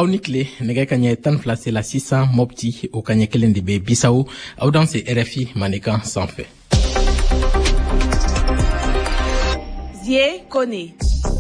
Aunikle, nege kanye tan flase la 600 mopti au kanye kelen de be Bissau, au dans ce RFI Manékan sans fait. Zie Kone.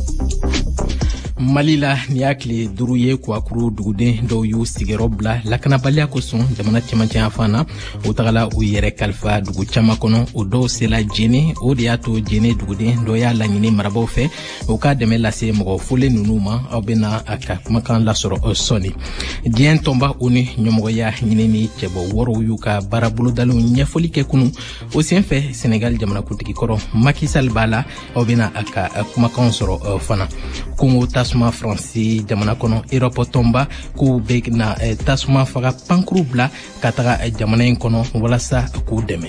Malila niakle duruye kwa kuru dugude do yu sigerobla lakana balia koson jamana chimanche afana utagala uyere kalfa dugu chama kono odo sela jene odiato jene dugude do ya lanyine marabo fe uka demela se mogo fule nunuma obena aka makan la soro soni dien tomba uni nyomogo ya nyine ni chebo woro yuka barabulo dalu nyefoli ke kunu osenfe Senegal jamana kutiki koro Macky Sall bala obena aka makan soro fana kungo tasuma français jamana kono Europe tomba ku beg na tasuma faga pankru bla kataga jamana en kono wala sa ku deme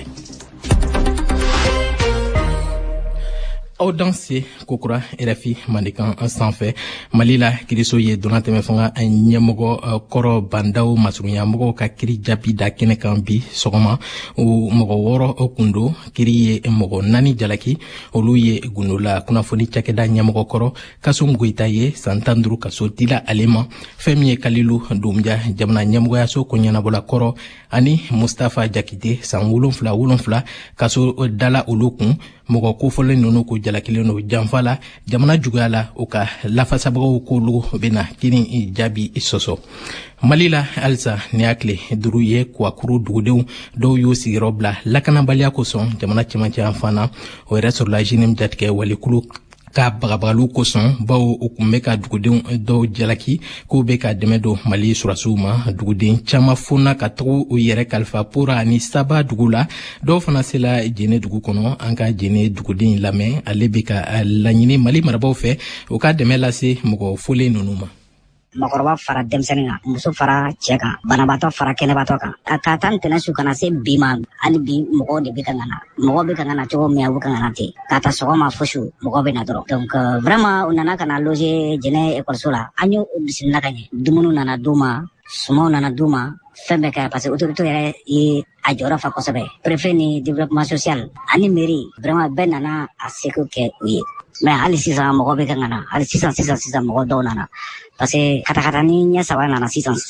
au danse kokura RFI Manékan sans fait malila kiriso ye donate me fanga nyamogo koro bandao masunya mogo ka kiri jabi da kene kambi sogoma o mogo woro okundo kiri ye mogo nani jalaki oluye gunula kuna foni chakeda nyamogo koro kasumguita ye santandru kasotila alema femie kalilu dumja jamna nyamogo yaso konyana bola koro ani Mustafa Jakite sangulun fla kaso dala ulukun mogo kufole nono ko jalakileno jamfala jamana jugala uka lafa sabago ko lu bena kini jabi isoso malila alsa niakle duruye kwa kuru dugudeu do yo sigirobla lakana balia ko son jamana chimanche afana o resor la jinim jatke walikulu ka bagabalu koson bawo ukumeka dugudin do jalaki ko be ka demedo mali surasuma dugudin chama funa ka to yere kalfa pura ni saba dugula do fana sela jene dugu kono anka jene dugudin lame alebe ka lanyini mali marabaw fe o ka demela se mugo fule nunuma makoroba fara demseninga muso fara cheka banabato fara kenebato kan akatan tenasu kana se bima ani bi mogo de bikangana to me abukangana te kata sogoma fushu mogo be na doro donc vraiment onana kana loger jene école sola anyo bisinna kanye dumunu nana duma sumo nana duma fembe ka parce autorité yere e ajora fa kosabe préfet ni développement social ani mairie vraiment ben nana aseko ke oui mais ali sisa mogo be kangana ali sisa mogo do nana parce que kata ni nya sawa nana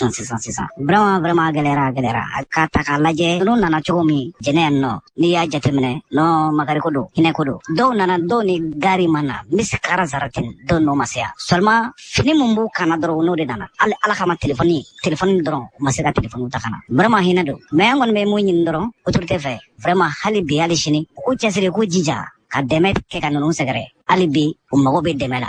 600 vraiment galera kata laje no nana chomi jenen no ni ya jatemne no magari kodo hine kodo do nana do ni gari mana miskara zaratin do no masya seulement fini mumbu kana dro no de nana ala kama téléphone dro masira téléphone utakana vraiment hine do mais ngon me mo nyin dro autorité fait vraiment hali bi ali shini ko chasire ko jija ka demet ke kanunu segare ali bi umago be demela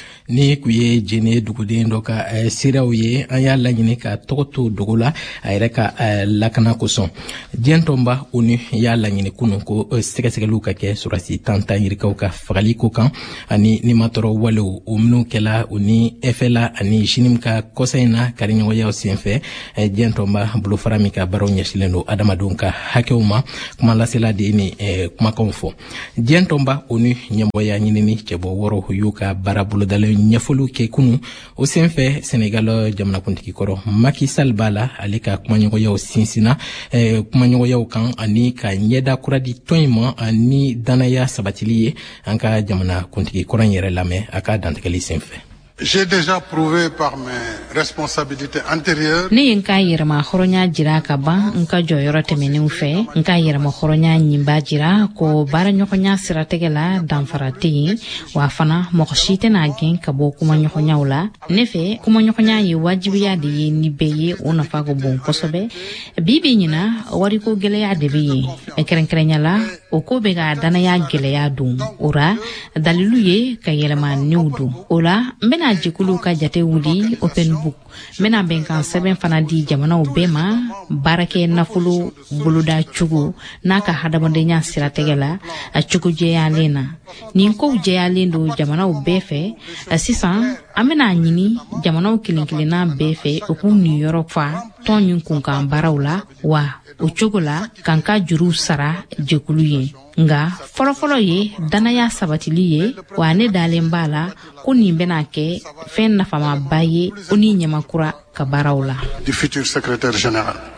ni kuye jene duguden doka sirawiye anya lanyine ka tokoto dugula ayreka lakana koson jentomba uni ya lanyine kunu ko sekesegelu ka ke surasi tanta yirka ka fagali ko kan ani ni matoro walu umnu kela uni efela ani shinimka kosaina karinyo ya osinfe jentomba bulu faramika baronya sileno adamadunka hakeuma kuma lasela de ni kuma konfo jentomba uni nyambo ya nyinini chebo woro huyuka barabulu dale nyafulu ke kunu o senfe Senegal jamana kuntiki koro Macky Sall bala alika kumanyo ya sinsina kumanyo ya kan ani ka nyeda kuradi toima ani danaya sabatiliye anka jamana kuntiki koro yere lame aka dantakali senfe. J'ai déjà prouvé par mes responsabilités antérieures. Ni nka yirma khoronya jira ka ba nka joyoro temeni ufe nka yirma khoronya nyimba jira ko bara nyokonya sirategela danfarati wa fana mokhshite na gen ka bo kuma nyokonya ula nefe kuma nyokonya yi wajibi ya de ni beye ona fago bon kosobe bibi nyina wari ko gele ya de bi ekrenkrenya la o ko be ga dana ya gele ya dum ora dalilu ye ka yelma niudu ola mbena jikulu ka jate wuli open book mena benkan seben fana di jamana obema barake nafulu buluda chugu naka hadamande nya sirategela a chugu je alena ninko je alendo jamana obefe sisan amena nyini jamana okilinkilina befe oku New York fa tonyun kunkan barawla wa o chogola kanka juru sara jekulu ye nga folo ye danaya sabatili ye wa ne dalembala ko ni bena ke fen na fama baye oni nyamakura ka barawla du futur secrétaire général.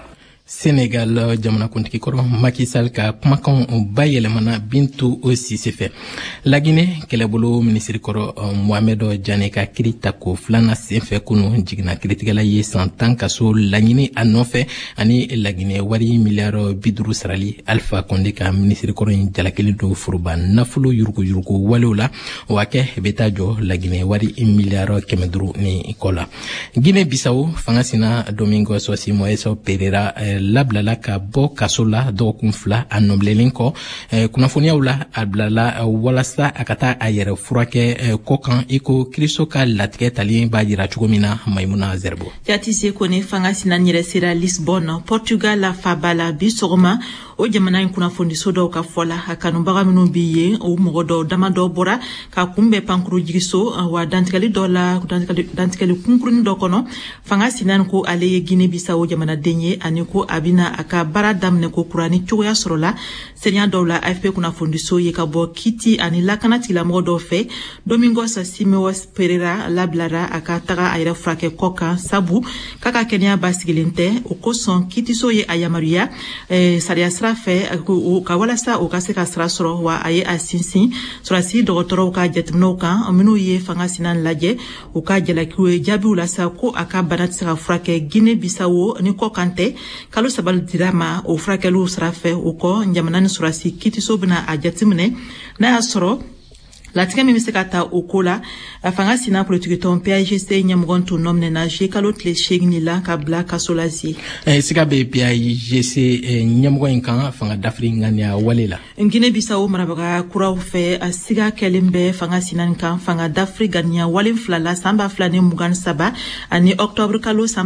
Sénégal jamana kuntigi kɔrɔ Macky Sall ka kumakan bayɛlɛmana Bintu Sise fɛ. La Guinée kɛlɛbolo minisiri kɔrɔ Mohamed Diané ka kiri ta ko filana senfɛ kunu jigina kiritigɛla ye san 10 kaso laɲini a nɔfɛ ani La Guinée wari miliyari 50 sarali Alpha Condé ka minisiri kɔrɔ in jalakili do foroba nafolo yurugu walew la o ka kɛ bɛ taa jɔ La Guinée wari miliyari 500 ni kɔ la. Guinée Bissau fanga sina Domingo Moïse Pereira lablala ka bɔ kaso la dɔgɔkun 2 a nɔbilelen kɔ kunnafoniyaw la a bilala walasa a ka taa a yɛrɛ furakɛ kɔ kan iko Kristo ka latigɛ talen b'a jira cogo min na Maimuna Zerbo. Jatise Kone fanga sina yɛrɛ sera Lisbonne Portugal la fabala bi sɔgɔma o jamana in kunnafoniso dɔw ka fɔ la a kanubaga minnu b'i ye o mɔgɔ dɔw dama dɔw bɔra ka kunbɛn pankuru jigiso wa dantigɛli dɔ la dantigɛli kunkurunin dɔ kɔnɔ fanga sina ko ale ye Guinée Bissau jamanaden ye ani ko a bɛna a ka baara daminɛ ko kurani cogoya sɔrɔ la senya dɔw la AFP kunnafoniso ye ka bɔ Kiti ani lakana tigilamɔgɔ dɔw fɛ Domingos Simoes Pereira labilara a ka taga a yɛrɛ furakɛ kɔ kan sabu k'a ka kɛnɛya basigilen tɛ o kosɔn Kitiso ye a yamaruya sariya sira fɛ ka walasa o ka se ka sira sɔrɔ wa a ye a sinsin sɔrɔsi dɔgɔtɔrɔw ka jateminɛw kan minnu ye fanga sina lajɛ u ka jalakiw ye jaabiw la sa ko a ka bana tɛ se ka furakɛ Guinée Bissau ni kɔ kan tɛ kalo saba dira ma o furakɛliw sira fɛ o kɔ jamana ni sɔrɔsi Kitiso bɛna a jateminɛ n'a y'a sɔrɔ latigɛ min bɛ se ka ta o ko la a fanga sina politique tɔn PAIGC ɲɛmɔgɔ tun nɔminɛna kalo tile 8 la ka bila kaso la zi. Siga bɛ PAIGC ɲɛmɔgɔ in kan fanga dafiri ŋaniya wale la. Guinée Bissau marabaga kuraw fɛ a siga kɛlen bɛ fanga sina kan fanga dafiri ganiya wale 2 la san 2023 ani octobre kalo san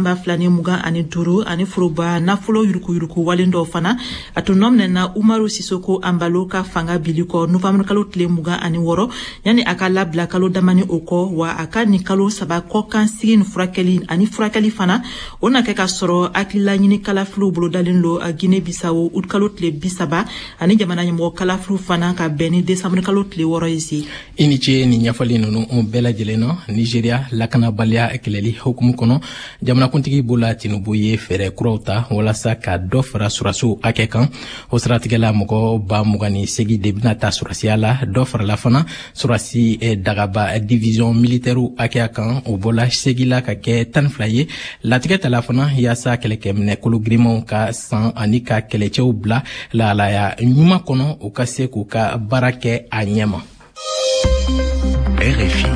2025 ani foroba nafolo yuruku wale dɔw fana a tun nɔminɛna Umaru Sisoko Ambalo ka fanga bili kɔ novembre kalo tile 26 yani a ka labila kalo damani o kɔ wa a ka ni kalo 3 kɔ kan sigi ni furakɛli fana o na kɛ ka sɔrɔ hakilila ɲini kalafiliw bolodalen lo a Guinée Bissau ut kalo tile 30 ani jamana ɲɛmɔgɔ kalafiliw fana ka bɛn ni décembre kalo tile 6 ye si. I ni ce ni ɲɛfɔli ninnu bɛɛ lajɛlen na Nigeria lakanabaliya kɛlɛli hukumu kɔnɔ jamanakuntigi Bola Tinubu ye fɛɛrɛ kuraw ta walasa ka dɔ fara surasiw hakɛ kan o siratigɛla mɔgɔ 28 de bɛna ta surasiya la dɔ farala fana surasi Dagaba division militaire hakɛya kan o bɔla segila ka kɛ 12 ye latigɛ tala fana yaasa kɛlɛkɛminɛ kolo girimanw ka san ani ka kɛlɛcɛw bila lahalaya ɲuman kɔnɔ u ka se k'u ka baara kɛ a ɲɛma. RFI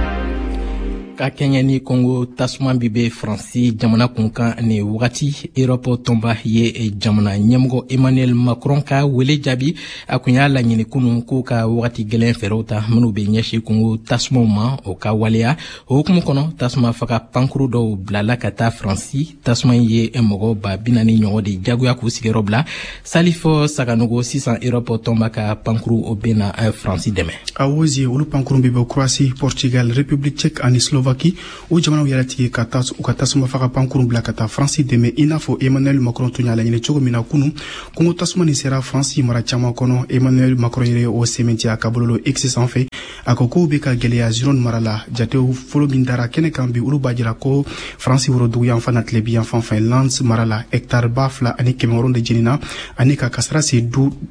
ka kɛɲɛ ni Congo tasuma bi be Faransi jamana kunkan ni wagati Europe tɔnba ye jamana ɲɛmɔgɔ Emmanuel Macron ka wele jaabi a kun y'a laɲini kunun k'u ka wagati gɛlɛn fɛɛrɛw ta minnu be ɲɛsi Congo tasumaw ma o ka waleya o hukumu kɔnɔ tasuma faga pankuru dɔw bilala ka taa Faransi tasuma ye mɔgɔ 40 ɲɔgɔn de jagoya k'u sigiyɔrɔ bila Salifo Saganogo sisan Europe tɔnba ka pankuru o bena Faransi dɛmɛ. A wozie olu pankuru be bɔ Croatie, Portugal, République tchèque ani Slovaquie o jamanaw yɛrɛtigi ka tasuma faga pankuru bila ka taa Faransi dɛmɛ i n'a fɔ Emmanuel Macron tun y'a laɲini cogo min na kunun Congo tasuma ni sera Faransi mara caman kɔnɔ Emmanuel Macron yɛrɛ o sɛmɛnti a ka bololo X sanfɛ a ko kow be ka gɛlɛya Gironde mara la jatew fɔlɔ min dara kɛnɛ kan bi olu b'a jira ko Faransi worodugu yan fan na tilebi yan fan fɛ Lens mara la hectare 2,000 ani 100 de jenina ani ka kasara se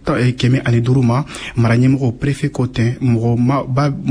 105 ma mara ɲɛmɔgɔ préfet Cotin mɔgɔ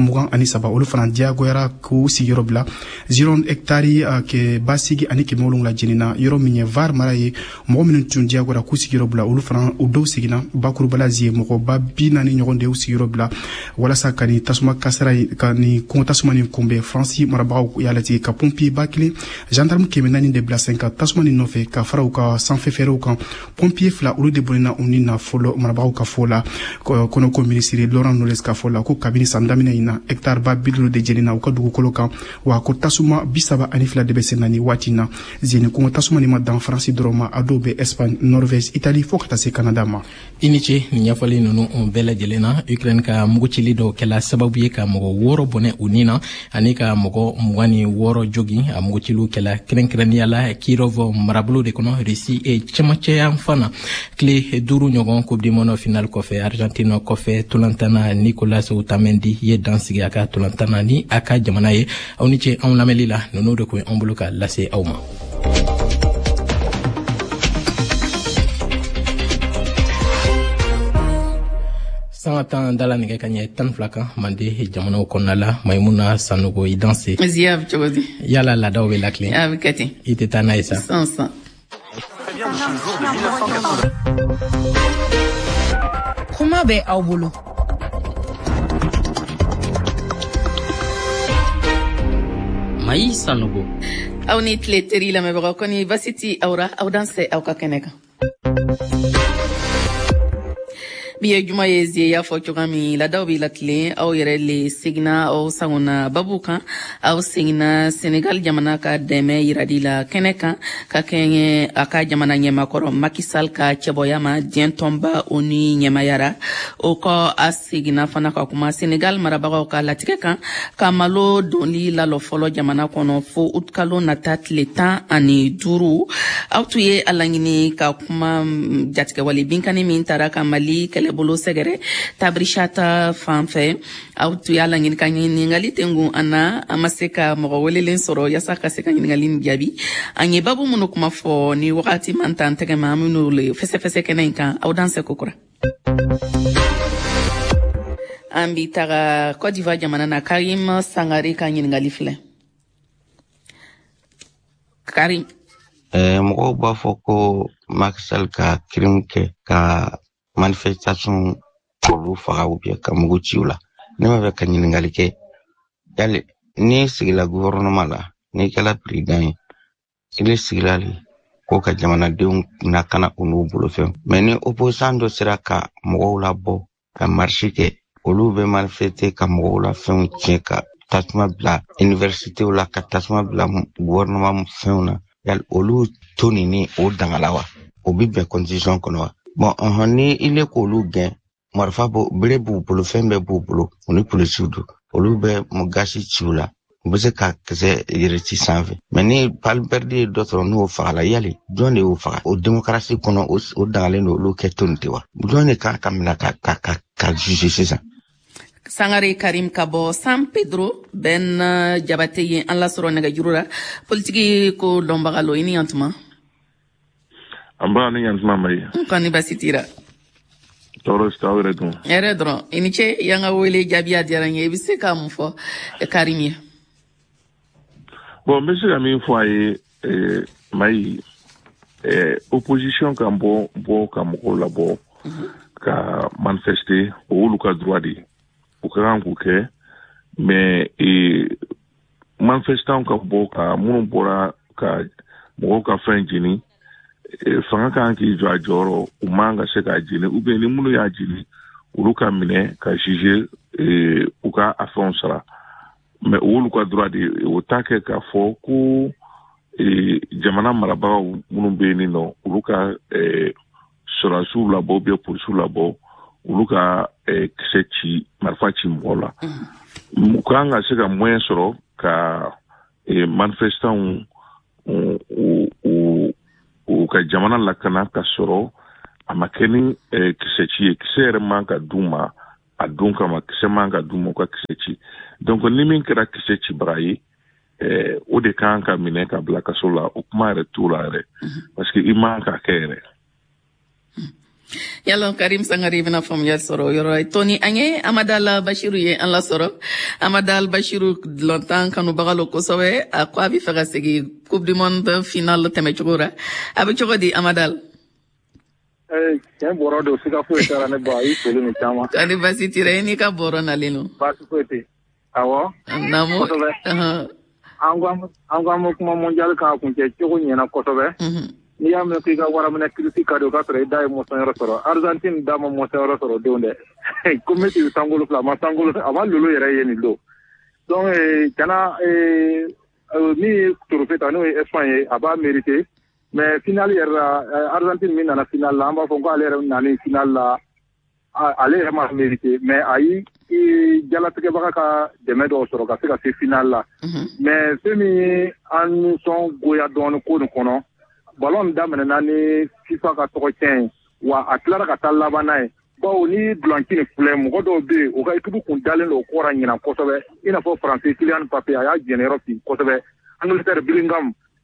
23 olu fana diyagoyara k'u sigiyɔrɔ bila Gironde hectare ke basigi ani 7 jenina yɔrɔ min ye Var mara ye mɔgɔ minnu tun diyagoyara k'u sigiyɔrɔ bila olu fana u dɔw sigina bakurubala zie mɔgɔ 40 ɲɔgɔn de u sigiyɔrɔ bila walasa ka ni tasuma kasara ka ni Congo tasuma ni kunbɛn Faransi marabagaw y'a latigɛ ka pompier 1000 gendarme 400 de bila sen ka tasuma ni nɔfɛ ka fara u ka sanfɛ fɛɛrɛw kan pompier 2 olu de bolina u ni nafolo marabagaw ka fɔ la kɔnɔko ministre Laurent Nolles ka fɔ la ko kabini san daminɛ in na hectare 50 de jenina u ka dugukolo kan wa ko tasuma 32 de bɛ sen na ni waati na zeni Congo tasuma ni ma dan Faransi dɔrɔn ma a dɔw bɛ Espagne, Norvège, Italie fo ka taa se Canada ma. I ni ce ni ɲɛfɔli ninnu bɛɛ lajɛlen na Ukraine ka mugutili dɔw kɛla sababu ye ka mɔgɔ 6 bɔnɛ u ni na ani ka mɔgɔ 26 jogi a mugutiliw kɛla kɛrɛnkɛrɛnnenya la Kirov marabolo de kɔnɔ Russie cɛmancɛya fana tile 5 ɲɔgɔn Coupe du Monde final kɔfɛ Argentine kɔfɛ tolantana Nicolas Otamendi ye dansigi a ka tolantana ni a ka jamana ye aw ni ce anw lamɛnli la ninnu de kun an bolo ka lase aw ma. Sangatan dala nige kanye tan flaka mande jamana konala Maimuna Sanogo i danse. Ziyav chogodi. Yala la daw be lakle. Abikati. Iteta naisa. Sansa. Kuma bɛ aw bolo. Mayi Sanogo. Aw ni tile teri lamɛnbagaw kɔni basi ti aw ra aw danse aw ka kɛnɛ kan. Bi ye juma ye zie y'a fɔ cogoya min ladaw b'i la tile aw yɛrɛ le segina aw sangona babu kan aw segina Senegal jamana ka dɛmɛ yiradi la kɛnɛ kan ka kɛɲɛ a ka jamana ɲɛmakɔrɔ Macky Sall ka cɛbɔya ma diɲɛ tɔnba o ni ɲɛmayara o kɔ a segina fana ka kuma Senegal marabagaw ka latigɛ kan ka malo doni lalɔ fɔlɔ jamana kɔnɔ fo août kalo nata tile 15 aw tun ye a laɲini ka kuma jatigɛwale binkani min tara ka Mali kɛlɛbolo sɛgɛrɛ Tabrishata fanfɛ aw tun y'a laɲini ka ɲininkali tɛngun an na an ma se ka mɔgɔ welelen sɔrɔ yasa ka se ka ɲininkali ni jaabi an ye babu minnu kuma fɔ ni wagati man tan tɛgɛma an minnu le fɛsɛfɛsɛ kɛnɛ in kan aw danse kokura an bi taga Côte d'Ivoire jamana na Karim Sangare ka ɲininkali filɛ Karim mɔgɔw b'a fɔ ko Macky Sall ka crime kɛ ka manifestation olu faga ou bien ka mugu ci u la ne ma fɛ ka ɲininkali kɛ yali ni sigila gouvernement la ni kɛla président ye ile sigila le ko ka jamanadenw nakana u n'u bolofɛn mais ni opposant dɔ sera ka mɔgɔw labɔ ka marche kɛ olu bɛ manifester ka mɔgɔw la fɛnw tiɲɛ ka tasuma bila universitéw la ka tasuma bila gouvernement fɛnw na yali olu toni ni o dangala wa o bi bɛn constitution kɔnɔ wa bon ni ile ko olu gɛn marifa bere b'u bolo fɛn bɛɛ b'u bolo u ni polisiw don olu bɛ gasi ci u la u bɛ se ka kisɛ yɛrɛci sanfɛ mais ni palperdi ye dɔ sɔrɔ n'o fagala yali jɔn de y'o faga o démocratie kɔnɔ o dangalen don olu kɛ toni tɛ wa jɔn de kan ka minɛ ka juger sisan Sangare Karim ka bɔ San Pedro Ben Jabate ye an lasɔrɔ nɛgɛjuru la politiki ko dɔnbaga lo i ni yantuma an b'a ni yantuma mayi kɔni basi tira tɔɔrɔ si t'aw yɛrɛ dun hɛrɛ dɔrɔn i ni ce y'an ka wele jaabi a diyara n ye i bɛ se ka mun fɔ Karim ye bon n bɛ se ka min fɔ a ye mayi opposition kan bɔ ka mɔgɔw labɔ ka manifester o y'olu ka droit de ye u ka kan k'u kɛ mais manifestant ka bɔ ka minnu bɔra ka mɔgɔw ka fɛn jeni fanga kan k'i jɔ a jɔyɔrɔ u man ka se k'a jeni ou bien ni minnu y'a jeni olu ka minɛ ka juger u ka a fɛnw sara mais o y'olu ka droit de ye o t'a kɛ k'a fɔ ko jamana marabagaw minnu bɛ yen nɔ olu ka sɔrɔdasiw labɔ ou bien polisiw labɔ olu ka kisɛ ci marifa ci mɔgɔ la u kan ka se ka moyen sɔrɔ ka manifestants u ka jamana lakana ka sɔrɔ a ma kɛ ni kisɛ ci ye kisɛ yɛrɛ man ka d'u ma a don kama kisɛ man ka d'u ma u ka kisɛ ci donc ni min kɛra kisɛ cibaga ye o de kan ka minɛ ka bila kaso la o kuma yɛrɛ t'o la yɛrɛ parce que i man ka kɛ yɛrɛ Yalon Karim Sangare bɛna faamuyali sɔrɔ yɔrɔ Tony an ye Amadal Bashiru ye an lasɔrɔ Amadal Bashiru lɔntan kanubaga lo kosɛbɛ a ko a bɛ fɛ ka segin Coupe du Monde final tɛmɛcogo la a bɛ cogo di Amadal tiɲɛ bɔrɔ don siga foyi t'a la ne ba a y'i foli ni caman kani basi t'i la i n'i ka bɔrɔ nalen don baasi foyi tɛ awɔ naamu kosɛbɛ an ko an bɛ kuma mondial k'a kuncɛ cogo ɲɛna kosɛbɛ n'i y'a mɛn k'i ka waraminɛ kirisi ka don k'a sɔrɔ i da ye mɔsɔn yɔrɔ sɔrɔ Argentine da ma mɔsɔn yɔrɔ sɔrɔ don dɛ ko Messi bɛ sankolo fila a ma lolo yɛrɛ ye nin don donc kana min ye trophée ta n'o ye Espagne ye a b'a mérité mais finale yɛrɛ la Argentine min nana finale la an b'a fɔ ko ale yɛrɛ nana finale la ale yɛrɛ ma mérité mais ayi jalatigɛbaga ka dɛmɛ dɔw sɔrɔ ka se ka se finale la mais fɛn min ye an nisɔn goya dɔɔnin ko nin kɔnɔ ballon daminɛna ni FIFA ka tɔgɔ tiɲɛ ye wa a tilara ka taa laban n'a ye bawo ni dulanci ni filɛ mɔgɔ dɔw bɛ yen u ka équipe kun dalen don o kɔra ɲina kosɛbɛ i n'a fɔ Faransi Kylian Mbappé a y'a jɛniyɔrɔ fin kosɛbɛ Angleterre Bellingham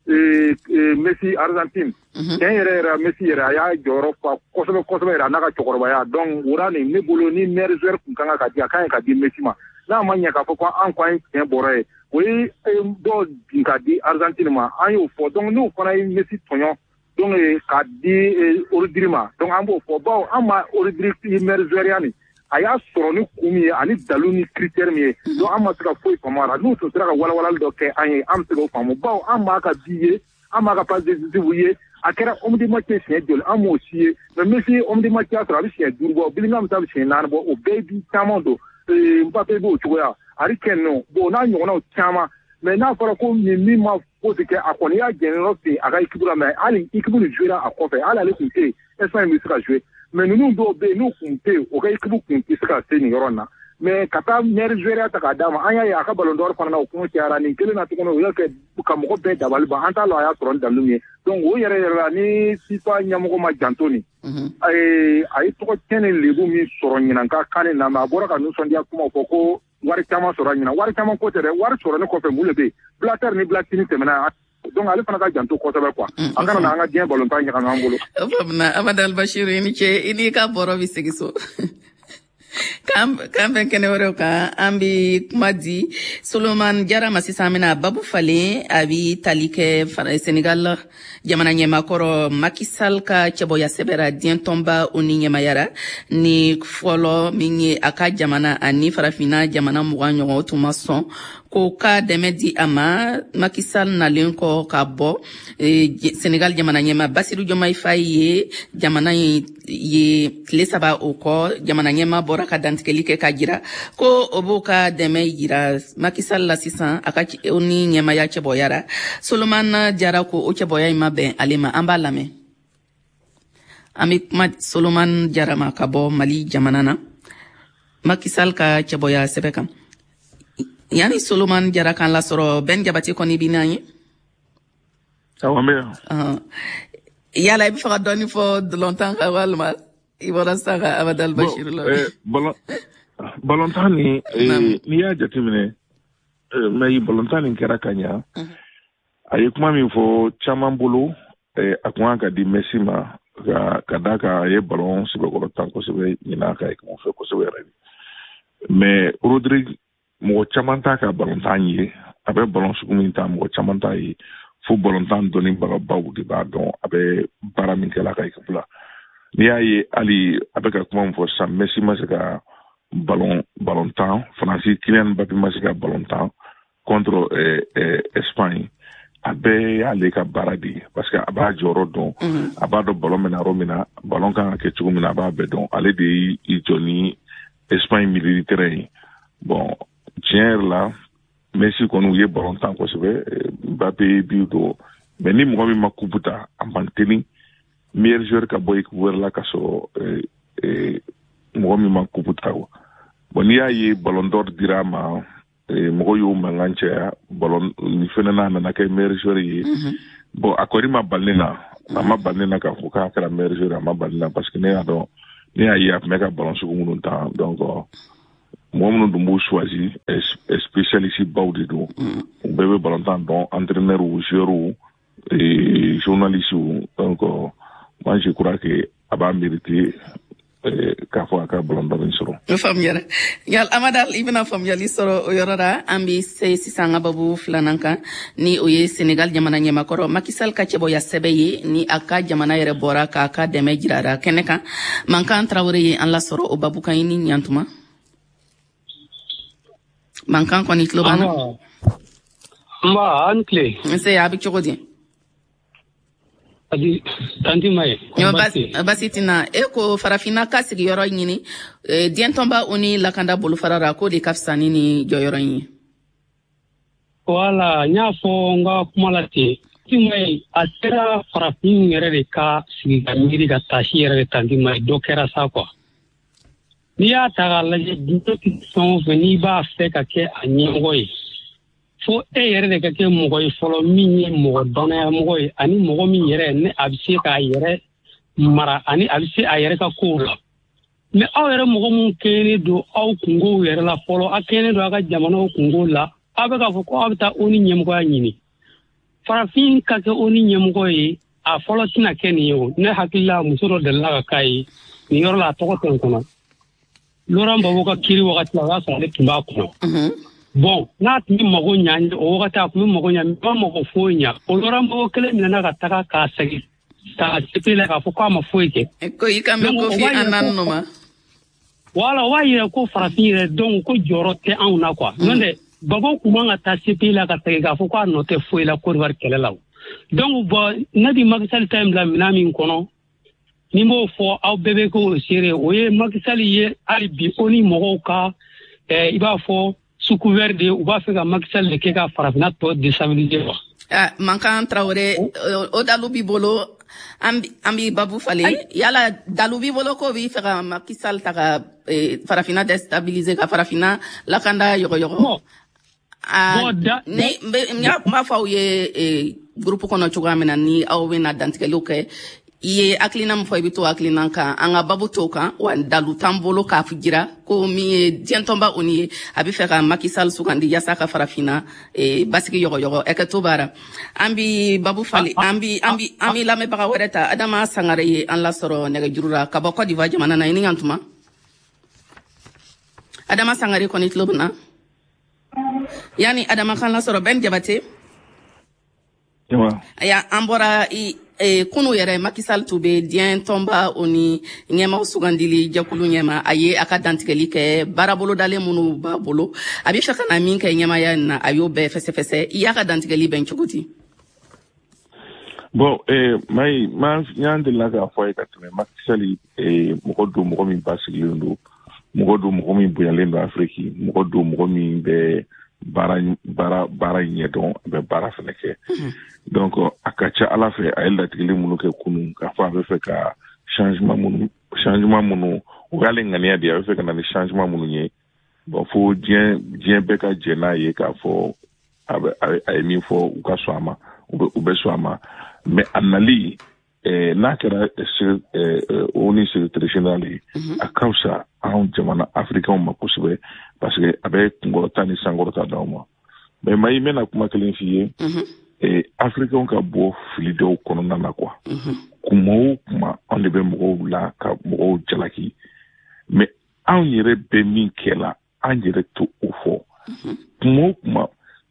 Messi Argentine yɛrɛ Messi yɛrɛ a y'a jɔyɔrɔ fa kosɛbɛ yɛrɛ a n'a ka cɛkɔrɔbaya donc o la nin ne bolo ni meilleur joueur kun kan ka di a kan ka di Messi ma n'a ma ɲɛ k'a fɔ ko an ko an tiɲɛ bɔra ye o ye dɔ bin ka di Argentine ma an y'o fɔ donc n'o fana ye Messi tɔɲɔ donc ka di Rodri ma donc an b'o fɔ bawo an ma Rodri meilleur joueur ya ni a y'a sɔrɔ ni kun min ye ani dalu ni critère min ye donc an ma se ka foyi faamu a la n'u tun sera ka walawalali dɔ kɛ an ye an bɛ se k'o faamu bawo an m'a ka bi ye an m'a ka passe décisive ye a kɛra homme de match siɲɛ joli an m'o si ye mais Messi homme de match y'a sɔrɔ a bɛ siɲɛ 5 bɔ Bellingham ta bɛ siɲɛ 4 bɔ o bɛɛ bi caman don Mbappé b'o cogoya Harry Kane non bon n'a ɲɔgɔnnaw caman mais n'a fɔra ko min ma fosi kɛ a kɔni y'a jɛnyɔrɔ ten a ka équipe la mais hali équipe ni jouera a kɔfɛ hali ale tun tɛ yen Espagne bɛ se ka jouer mais ninnu dɔw bɛ yen n'u kun tɛ yen o ka équipe kun tɛ se ka se nin yɔrɔ in na mais ka taa meilleur joueur ta k'a d'a ma an y'a ye a ka ballon d'or fana na o kun cayara nin kelen na tuguni o y'a kɛ ka mɔgɔ bɛɛ dabali ban an t'a lɔ a y'a sɔrɔ ni dalu min ye donc o yɛrɛ la ni FIFA ɲɛmɔgɔ ma janto nin a ye tɔgɔ tiɲɛ ni lebu min sɔrɔ ɲinan ka kan na mais a bɔra ka nisɔndiya kuma fɔ ko wari caman sɔrɔ ɲinan wari caman ko tɛ dɛ wari sɔrɔlen kɔfɛ mun de bɛ yen Blatter ni Platini tɛmɛna donc ale fana ka janto kosɛbɛ quoi an kana na an ka diɲɛ ballon tan ɲagami an bolo faamuya Amadu Albashiru i ni ce i n'i ka bɔrɔ bɛ segin so k'an bɛn kɛnɛ wɛrɛw kan an bɛ kuma di Solomani Jara ma sisan an bɛna babu falen a bɛ tali kɛ Senegal jamana ɲɛmaakɔrɔ Macky Sall ka cɛbɔya sɛbɛra diɲɛ tɔnba o ni ɲɛmayara ni fɔlɔ min ye a ka jamana ani farafinna jamana 20 ɲɔgɔn o tun ma sɔn ko ka dɛmɛ di a ma Macky Sall nalen kɔ ka bɔ Senegal jamana ɲɛma Basiru Diomaye Faye ye jamana ye tile 3 o kɔ jamana ɲɛma bɔra ka dantigɛli kɛ ka jira ko o b'o ka dɛmɛ yira Macky Sall la sisan a ka o ni ɲɛmaya cɛbɔyara Solomani Jara ko o cɛbɔya in ma bɛn ale ma an b'a lamɛn an bɛ kuma Solomani Jara ma ka bɔ Mali jamana na Macky Sall ka cɛbɔya sɛbɛn kan yani Solomani Jara kan lasɔrɔ Ben Jabate kɔni bi n'an ye yala i bɛ fɛ ka dɔɔni fɔ Dolontan kan walima i bɔra sisan ka Amadu Albashiru la Balontan ni n'i y'a jateminɛ mais balontan nin kɛra ka ɲa a ye kuma min fɔ caman bolo a kun kan ka di Messi ma ka da kan a ye ballon sɛbɛkɔrɔ tan kosɛbɛ ɲin'a ka équipe fɛ kosɛbɛ yɛrɛ mais Rodri mɔgɔ caman t'a ka balontan ye a bɛ ballon sugu min ta mɔgɔ caman t'a ye fo balontan dɔnnibagabaw de b'a dɔn a bɛ baara min kɛla a ka équipe la n'i y'a ye hali a bɛ ka kuma min fɔ sisan Messi ma se ka ballon tan Faransi Kylian Mbappé ma se ka ballon tan contre Espagne a bɛɛ y'ale ka baara de ye parce que a b'a jɔyɔrɔ dɔn a b'a dɔn ballon bɛna yɔrɔ min na ballon kan ka kɛ cogo min na a b'a bɛɛ dɔn ale de y'i jɔ ni Espagne militaire ye bon tiɲɛ yɛrɛ la Messi kɔni u ye ballon tan kosɛbɛ Mbappé bi don mais ni mɔgɔ min ma coupe ta a man teli meilleur joueur ka bɔ équipe wɛrɛ la ka sɔrɔ mɔgɔ min ma coupe ta bon n'i y'a ye ballon d'or dira a ma mɔgɔ y'o mankan caya ballon ni fɛnɛ n'a nana kɛ meilleur joueur ye bon a kɔni ma bali ne na a ma bali ne na k'a fɔ k'a kɛra meilleur joueur a ma bali ne na parce que ne y'a dɔn ne y'a ye a tun bɛ ka ballon sugu minnu ta donc mɔgɔ minnu dun b'u choisi spécialiste baw de don u bɛɛ bɛ ballon tan dɔn entraîneur ou joueur ou journaliste donc moi je crois que a b'a mérité k'a fɔ a ka ballon d'or sɔrɔ. O faamuyara yal Amadu i bɛna faamuyali sɔrɔ o yɔrɔ la an bɛ se sisan an ka babu filanan kan ni o ye Senegal jamana ɲɛmakɔrɔ Macky Sall ka cɛbɔya sɛbɛn ye ni a ka jamana yɛrɛ bɔra k'a ka dɛmɛ jirara kɛnɛ kan Mankan Tarawele ye an lasɔrɔ o babu kan i ni ɲantuma. Mankan kɔni tulo b'an na. Nba an tile. Nse a bɛ cogo di? Tanti Maye. Basi tina e ko farafinna ka sigiyɔrɔ ɲini diɲɛ tɔnba o ni lakanda bolofarara ko de ka fisa ni jɔyɔrɔ in ye. Wala n y'a fɔ n ka kuma la ten Tanti Maye a sera farafin yɛrɛ de ka sigi ka miiri ka taasi yɛrɛ de Tanti Maye dɔ kɛra sa quoi. N'i y'a ta k'a lajɛ diɲɛ fɛn o fɛn n'i b'a fɛ ka kɛ a ɲɛmɔgɔ ye fo e yɛrɛ de ka kɛ mɔgɔ ye fɔlɔ min ye mɔgɔ dɔnnaya mɔgɔ ye ani mɔgɔ min yɛrɛ ne a bɛ se k'a yɛrɛ mara ani a bɛ se a yɛrɛ ka kow la mais aw yɛrɛ mɔgɔ min kɛlen don aw kungow yɛrɛ la fɔlɔ aw kɛlen don aw ka jamanaw kungow la aw bɛ k'a fɔ ko aw bɛ taa o ni ɲɛmɔgɔya ɲini farafin ka kɛ oni ɲɛmɔgɔ ye a fɔlɔ tɛna kɛ nin ye o ne hakili la muso dɔ delila ka k'a ye nin yɔrɔ la a tɔgɔ tɛ n kɔnɔ Laurent Gbagbo ka kiri wagati la o y'a sɔrɔ ale tun b'a kɔnɔ bon n'a tun bɛ mago ɲa o wagati a tun bɛ mago ɲa ba mago foyi ɲa o Laurent Gbagbo kelen minɛna ka taga k'a segin k'a CPI la k'a fɔ k'a ma foyi kɛ ko i ka mɛn Kofi Annan nɔ ma voilà o b'a yira ko farafin yɛrɛ donc ko jɔyɔrɔ tɛ anw na quoi n'o tɛ Gbagbo kun man ka taa CPI la ka segin k'a fɔ k'a nɔ tɛ foyi la Côte d'Ivoire kɛlɛ la donc bon ne bi Macky Sall ta in bila minɛn min kɔnɔ ni m'o fɔ aw bɛɛ bɛ k'o seere o ye Macky Sall ye hali bi o ni mɔgɔw ka i b'a fɔ sous couvert de u b'a fɛ ka Macky Sall de kɛ ka farafinna tɔ déstabiliser quoi. Mankan Traoré o dalu b'i bolo an bi Babu falen yala dalu b'i bolo ko b'i fɛ ka Macky Sall ta ka farafinna déstabiliser ka farafinna lakanda yɔgɔyɔgɔ. N b'a fɔ aw ye groupe kɔnɔ cogoya min na ni aw bɛna dantigɛliw kɛ I ye hakilina min fɔ I bɛ to hakilina kan an ka Babu t'o kan wa dalu t'an bolo k'a jira ko min ye diɲɛtɔnba Oni ye a bɛ fɛ ka Macky Sall sugandi yaasa ka farafinna basigi yɔgɔyɔgɔ Hɛkɛto Bara an bi Babu falen an bi lamɛnbaga wɛrɛ ta Adama Sangare ye an lasɔrɔ nɛgɛjuru la ka bɔ Côte d'Ivoire jamana na I ni ɲantuma Adama Sangare kɔni tulo bɛ na yani Adama kan lasɔrɔ Ben Jabate aya an bɔra kunu yɛrɛ Macky Sall tun bɛ diɲɛtɔnba Oni ɲɛmaw sugandili jɛkulu ɲɛma a ye a ka dantigɛli kɛ baarabolo dalen minnu b'a bolo a bɛ fɛ ka na min kɛ ɲɛmaya na a y'o bɛɛ fɛsɛfɛsɛ I y'a ka dantigɛli bɛn cogo di bon mai man y'an delila k'a fɔ a ye ka tɛmɛ Macky Sall mɔgɔ don mɔgɔ min basigilen don mɔgɔ don mɔgɔ min bonyalen don Afrique mɔgɔ don mɔgɔ min bɛ baara ɲɛdɔn a bɛ baara fɛnɛ kɛ donc a ka ca Ala fɛ a ye latigɛli minnu kɛ kunun k'a fɔ a bɛ fɛ ka changement minnu o y'ale ŋaniya de a bɛ fɛ ka na ni changement minnu ye bon fo diɲɛ bɛɛ ka jɛ n'a ye k'a fɔ a ye min fɔ u ka sɔn a ma u bɛ sɔn a ma mais a nali n'a kɛra ONU secrétaire général ye a ka fisa anw jamana africains ma kosɛbɛ parce que a bɛ kunkɔrɔta ni sankɔrɔta d'aw ma mais maa I mɛna kuma kelen f'i ye africains ka bɔ fili dɔw kɔnɔna na quoi kuma o kuma anw de bɛ mɔgɔw la ka mɔgɔw jalaki mais anw yɛrɛ bɛ min kɛ la an yɛrɛ to o fɔ kuma o kuma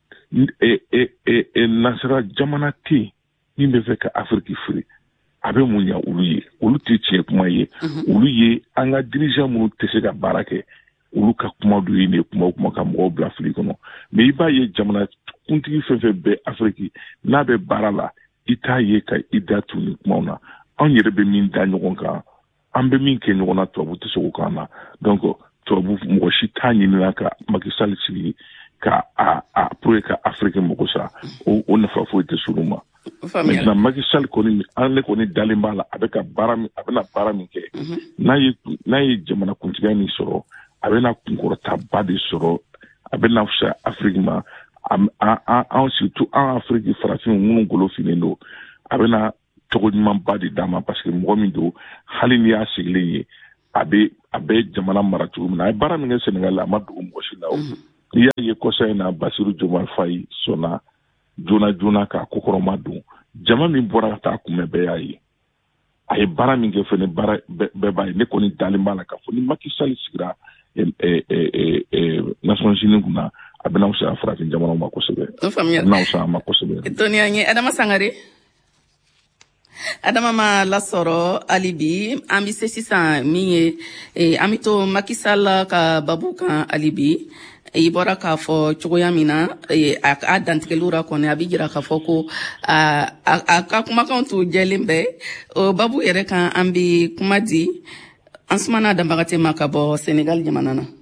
nasara jamana tɛ min bɛ fɛ ka Afrique firi a bɛ mun ɲa olu ye olu tɛ tiɲɛ kuma ye olu ye an ka dirigeant minnu tɛ se ka baara kɛ olu ka kuma dɔ ye ne kuma o kuma ka mɔgɔw bila fili kɔnɔ mais I b'a ye jamana kuntigi fɛn fɛn bɛ Afrique n'a bɛ baara la I t'a ye ka I da tu ni kumaw na anw yɛrɛ bɛ min da ɲɔgɔn kan an bɛ min kɛ ɲɔgɔn na tubabu tɛ se k'o k'an na donc tubabu mɔgɔ si t'a ɲinina ka Macky Sall sigi ka pour que ka Afrique mɔgɔ sa o nafa foyi tɛ s'olu ma maintenant Macky Sall kɔni an ne kɔni dalen b'a la a bɛna baara min kɛ n'a ye jamana kuntigiya min sɔrɔ a bɛna kunkɔrɔtaba de sɔrɔ a bɛna fisa Afrique ma an surtout an Afrique farafin minnu golo finnen don a bɛna tɔgɔ ɲumanba de d'a ma parce que mɔgɔ min don hali ni y'a sigilen ye a bɛ jamana mara cogo min na a ye baara min kɛ Sénégal a ma dogo mɔgɔ si la n'i y'a ye kɔsa in na Bassirou Diomaye Faye sɔnna joona k'a kokɔrɔma don jama min bɔra ka taa kunbɛn bɛɛ y'a ye a ye baara min kɛ fɛnɛ baara bɛɛ b'a ye ne kɔni dalen b'a la k'a fɔ ni Macky Sall sigira Nations Unies kunna a bɛna fisaya farafin jamanaw ma kosɛbɛ a bɛna fisaya ma kosɛbɛ Tony an ye Adama Sangare Adama ma lasɔrɔ hali bi an bɛ se sisan min ye an bɛ to Macky Sall ka babu kan hali bi I bɔra k'a fɔ cogoya min na a dantigɛliw ra kɔni a bɛ jira k'a fɔ ko a ka kumakanw tun jɛlen bɛ o babu yɛrɛ kan an bɛ kuma di Ansumana Danbagate ma ka bɔ Sénégal jamana na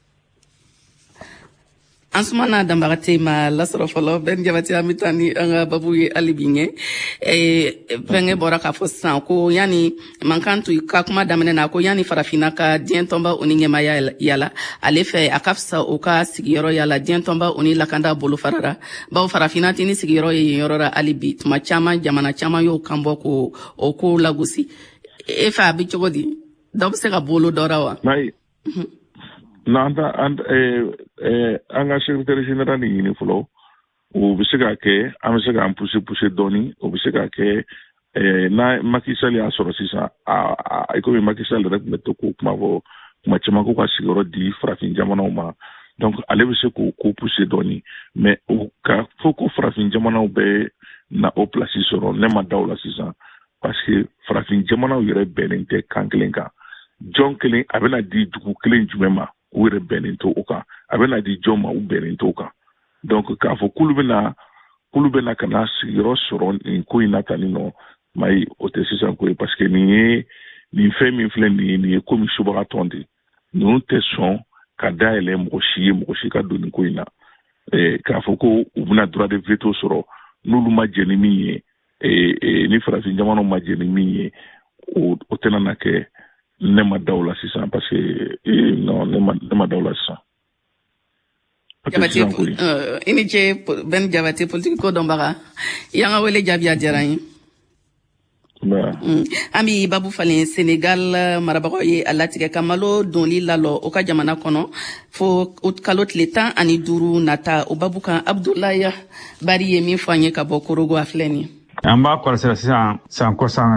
Ansumana Danbagate ma lasɔrɔ fɔlɔ Ben Jabate an bɛ taa ni an ka babu ye hali bi ɲɛ fɛnkɛ bɔra k'a fɔ sisan ko yani mankan to ka kuma daminɛ na ko yani farafinna ka diɲɛtɔnba Oni ɲɛmaya yala ale fɛ a ka fisa o ka sigiyɔrɔ yala diɲɛtɔnba Oni lakanda bolo farara bawo farafinna tɛ ni sigiyɔrɔ ye yen yɔrɔ la hali bi tuma caman jamana caman y'o kan bɔ ko o ko lagosi e fɛ a bɛ cogo di dɔ bɛ se ka bolo dɔra wa an ka secrétaire général ni ɲini fɔlɔ o bɛ se ka kɛ an bɛ se k'an pousser dɔɔni o bɛ se ka kɛ na Macky Sall y'a sɔrɔ sisan a komi Macky Sall yɛrɛ tun bɛ to k'o kuma caman ko ka sigiyɔrɔ di farafin jamanaw ma donc ale bɛ se k'o pousser dɔɔni mais o ka fo ko farafin jamanaw bɛ na o place sɔrɔ ne ma da o la sisan parce que farafin jamanaw yɛrɛ bɛnnen tɛ kan kelen kan jɔn kelen a bɛna di dugu kelen jumɛn ma u yɛrɛ bɛnnen to o kan a bɛna di jɔn ma u bɛnnen to o kan donc k'a fɔ k'olu bɛna ka na sigiyɔrɔ sɔrɔ nin ko in na tan nin nɔ mayi o tɛ sisan ko ye parce que nin fɛn min filɛ nin ye komi subagatɔn de ninnu tɛ sɔn ka dayɛlɛ mɔgɔ si ka don nin ko in na k'a fɔ ko u bɛna droit de veto sɔrɔ n'olu ma jɛ ni min ye ni farafin jamanaw ma jɛ ni min ye o tɛna na kɛ ne ma da o la sisan parce que non ne ma da o la sisan. Jabate i ni ce Ben Jabate politique ko dɔnbaga y'an ka wele jaabi a diyara n ye. An bɛ Babu falen Senegal marabagaw ye a latigɛ ka malo dɔnli lalɔ o ka jamana kɔnɔ fo kalo tile 15 nata o Babu kan Abdoulaye Bari ye min fɔ an ye ka bɔ Korogo a filɛ nin ye. An b'a kɔlɔsira sisan san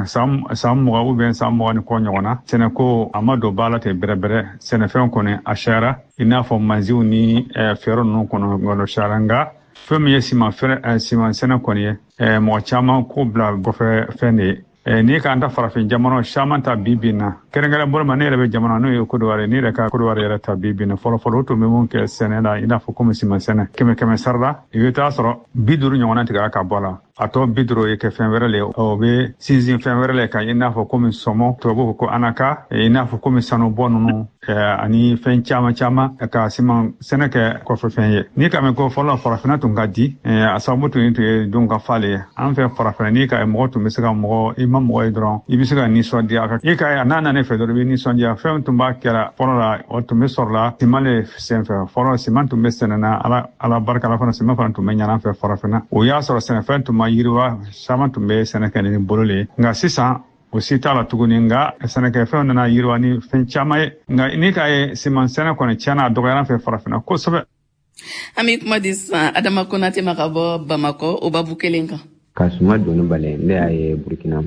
20 ou bien san 20 ni kɔ ɲɔgɔn na sɛnɛko a ma don ba la ten bɛrɛbɛrɛ sɛnɛfɛn kɔni a cayara i n'a fɔ manziw ni fɛɛrɛ ninnu kɔnɔ cayara nka fɛn min ye siman sɛnɛ kɔni ye mɔgɔ caman ko bila kɔfɛ fɛn de ye n'i k'an ta farafin jamana caman ta bi na kɛrɛnkɛrɛn bolo ma ne yɛrɛ bɛ jamana n'o ye Kodowari ne yɛrɛ ka Kodowari yɛrɛ ta bi na fɔlɔ o tun bɛ mun kɛ sɛnɛ la i n'a fɔ komi siman sɛnɛ 100 sara la i bɛ taa sɔrɔ 50 ɲɔgɔnna tigɛra ka bɔ la a tɔ 50 ye kɛ fɛn wɛrɛ le o bɛ sinsin fɛn wɛrɛ le kan i n'a fɔ komi sɔmɔ tubabu ko anaka i n'a fɔ komi sanubɔ ninnu ani fɛn caman ka siman sɛnɛ kɛ kɔfɛ fɛn ye n'i ka mɛn ko fɔlɔ farafinna tun ka di a sababu tun ye don ka fale ye an fɛ farafinna n'i ka mɔgɔ tun bɛ se ka i ma mɔgɔ ye dɔrɔn i bɛ se ka nisɔndiya i ka n'a nana fɛ dɔrɔn i bɛ nisɔndiya fɛn tun b'a kɛra fɔlɔ la o tun bɛ sɔrɔ la siman le senfɛ fɔlɔ siman tun bɛ sɛnɛna ala barika la fana siman fana tun bɛ ɲana fɛ farafinna o y'a sɔrɔ sɛnɛfɛn tun ma yiriwa caman tun bɛ sɛnɛ kɛ ni bolo le nka sisan o si t'a la tuguni nka sɛnɛkɛfɛnw nana yiriwa ni fɛn caman ye nka n'i k'a ye siman sɛnɛ kɔni tiɲɛna a dɔgɔyara fɛ farafinna kosɛbɛ. An bɛ kuma di sisan Adama Konate ma ka bɔ Bamakɔ o Babu kelen kan. Ka suma donni bali ne y'a ye Burkina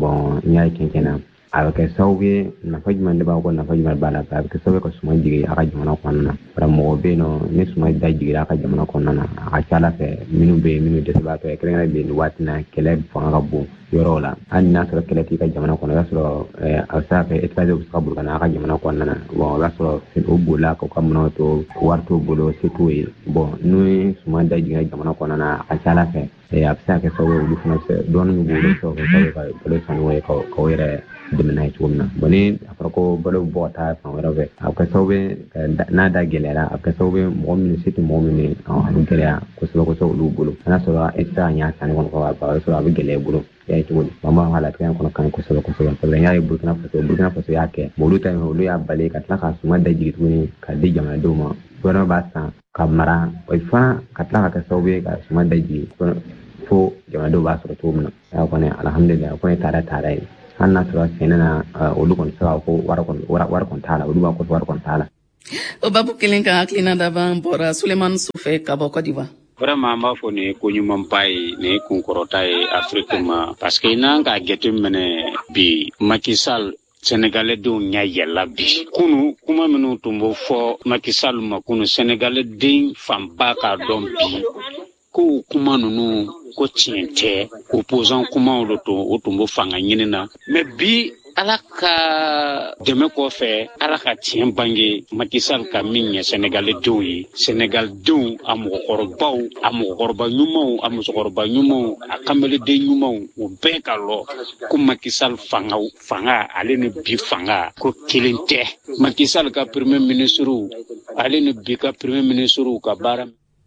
n y'a ye kɛnkɛnna a bɛ kɛ sababu ye nafa jumɛn de b'a kɔ nafa jumɛn b'a la a bɛ kɛ sababu ye ka suma jigin a ka jamana kɔnɔna na mɔgɔ bɛ yen nɔ ni suma da jiginra a ka jamana kɔnɔna na a ka ca Ala fɛ minnu bɛ yen minnu dɛsɛbaatɔ ye kɛrɛnkɛrɛnnen bɛ yen nin waati na kɛlɛ fanga ka bon yɔrɔw la hali n'a sɔrɔ kɛlɛ t'i ka jamana kɔnɔ i b'a sɔrɔ a bɛ se ka kɛ étranger bɛ se ka boli ka na a ka jamana kɔnɔna na bon i b'a sɔrɔ o bolila k'u ka minɛnw to wari t'o bolo se t'o ye bon n'o ye suma da jiginra jamana kɔnɔna na a ka ca Ala fɛ a bɛ se ka kɛ sababu ye olu fana dɔɔnin min b'olu sɔrɔ ka sababu ye ka balo sanuya ye k'o yɛrɛ dɛmɛ n'a ye cogo min na bon ni a fɔra ko balo bɔ ka taa fan wɛrɛ fɛ a bɛ kɛ sababu ye n'a da gɛlɛyara a bɛ kɛ sababu ye mɔgɔ minnu se tɛ mɔgɔ minnu ye a bɛ gɛlɛya kosɛbɛ olu bolo n'a sɔrɔ e tɛ se ka ɲa sanni kɔnɔ a b'a sɔrɔ a bɛ gɛlɛya i bolo y'a ye cogo di an b'a ka latigɛ kɔnɔ kan kosɛbɛ parce que n y'a ye Burkina Faso y'a kɛ olu ta olu y'a bali ka tila ka suma da jigin tuguni ka di jamanadenw ma gouvernement b'a san ka mara o fana ka tila ka kɛ sababu ye ka suma da jigin fo jamanadenw b'a sɔrɔ cogo min na a kɔni alhamdulilayi a kɔni taara ye hali n'a sɔrɔ sɛnɛ na olu kɔni sera ko wari kɔni t'a la olu b'a ko wari kɔni t'a la. O Babu kelen kan hakilina laban bɔra Sulemani Sufɛ ka bɔ Côte d'Ivoire. Vraiment an b'a fɔ nin ye ko ɲumanba ye nin ye kunkɔrɔta ye Afrique ma parce que n'an k'a jateminɛ bi Macky Sall Sénégalais denw ɲɛ yɛlɛla bi kunu kuma minnu tun b'o fɔ Macky Sall ma kunu Sénégalais den fanba k'a dɔn bi ko kuma ninnu ko tiɲɛ tɛ opposant kumaw de to o tun b'o fanga ɲini na mais bi Ala ka dɛmɛ kɔfɛ Ala ka tiɲɛ bange Macky Sall ka min ɲɛ Sénégalais denw ye Sénégal denw a mɔgɔkɔrɔbaw a mɔgɔkɔrɔba ɲumanw a musokɔrɔba ɲumanw a kameleden ɲumanw o bɛɛ ka lɔ ko Macky Sall fanga ale ni bi fanga ko kelen tɛ Macky Sall ka premier ministre ale ni bi ka premier ministre ka baara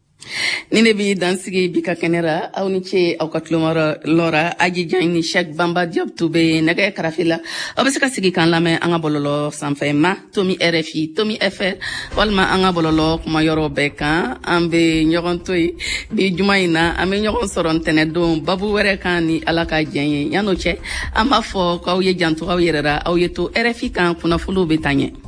ni ne bi dansigi bi ka kɛnɛra aw ni ce aw ka tulomara lɔra Aji Jan ni Cheikh Bamba Diop tun bɛ nɛgɛ karafe la aw bɛ se ka sigi k'an lamɛn an ka bɔlɔlɔ sanfɛ ma Tomi RFI Tomi FR walima an ka bɔlɔlɔ kuma yɔrɔ bɛɛ kan an bɛ ɲɔgɔn to yen bi juma in na an bɛ ɲɔgɔn sɔrɔ ntɛnɛndon babu wɛrɛ kan ni Ala ka diɲɛ ye yan'o cɛ an b'a fɔ k'aw ye janto aw yɛrɛ la aw ye to RFI kan kunnafoniw bɛ taa ɲɛ.